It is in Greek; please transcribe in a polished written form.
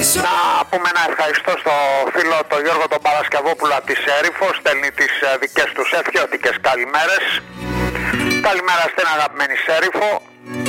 Να πούμε ένα ευχαριστώ στο φίλο τον Γιώργο τον Παρασκευόπουλο από τη Σέριφο, στέλνει τις δικές τους ευχιώτικες καλημέρες. Καλημέρα στην αγαπημένη Σέριφο.